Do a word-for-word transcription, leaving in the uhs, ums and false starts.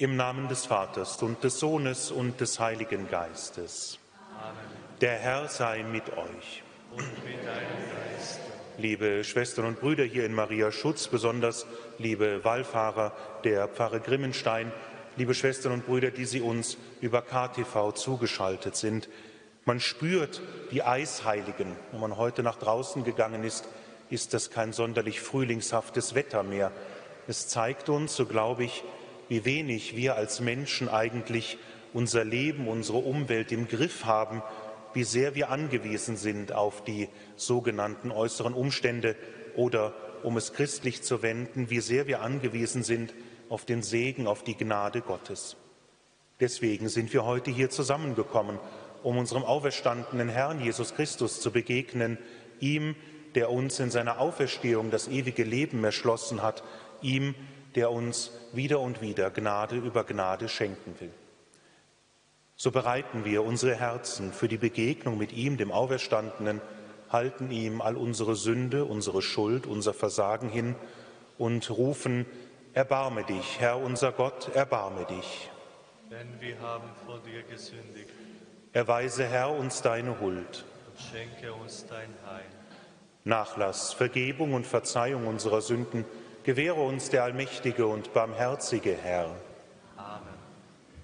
Im Namen des Vaters und des Sohnes und des Heiligen Geistes. Amen. Der Herr sei mit euch. Und mit deinem Geist. Liebe Schwestern und Brüder hier in Marias Schutz, besonders liebe Wallfahrer der Pfarre Grimmenstein, liebe Schwestern und Brüder, die Sie uns über K T V zugeschaltet sind. Man spürt die Eisheiligen. Wenn man heute nach draußen gegangen ist, ist das kein sonderlich frühlingshaftes Wetter mehr. Es zeigt uns, so glaube ich, wie wenig wir als Menschen eigentlich unser Leben, unsere Umwelt im Griff haben, wie sehr wir angewiesen sind auf die sogenannten äußeren Umstände oder, um es christlich zu wenden, wie sehr wir angewiesen sind auf den Segen, auf die Gnade Gottes. Deswegen sind wir heute hier zusammengekommen, um unserem auferstandenen Herrn Jesus Christus zu begegnen, ihm, der uns in seiner Auferstehung das ewige Leben erschlossen hat, ihm, der uns wieder und wieder Gnade über Gnade schenken will. So bereiten wir unsere Herzen für die Begegnung mit ihm, dem Auferstandenen, halten ihm all unsere Sünde, unsere Schuld, unser Versagen hin und rufen: Erbarme dich, Herr unser Gott, erbarme dich. Denn wir haben vor dir gesündigt. Erweise, Herr, uns deine Huld. Und schenke uns dein Heil. Nachlass, Vergebung und Verzeihung unserer Sünden gewähre uns der allmächtige und barmherzige Herr.